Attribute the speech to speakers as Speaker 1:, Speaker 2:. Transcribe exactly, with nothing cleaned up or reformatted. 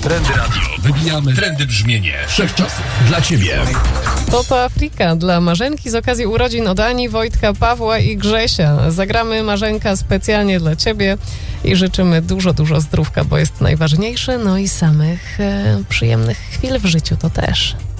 Speaker 1: Trendy Radio. Wybijamy trendy brzmienie wszechczasów dla Ciebie.
Speaker 2: To to Afryka dla Marzenki z okazji urodzin od Ani, Wojtka, Pawła i Grzesia. Zagramy, Marzenka, specjalnie dla Ciebie i życzymy dużo, dużo zdrówka, bo jest najważniejsze, no i samych e, przyjemnych chwil w życiu to też.